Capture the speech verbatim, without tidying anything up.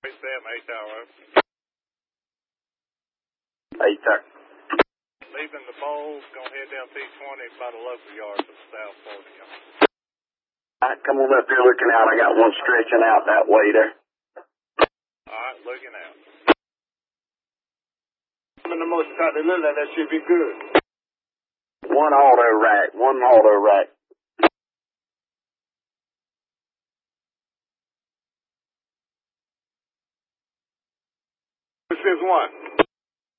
Sam, eight hour. Eight tuck. Leaving the bowl, gonna head down P twenty by the local yard to the south forty. Alright, come on up here looking out. I got one stretching out that way there. Alright, looking out. In the most Catalina, that should be good. One auto rack, one auto rack. This is one.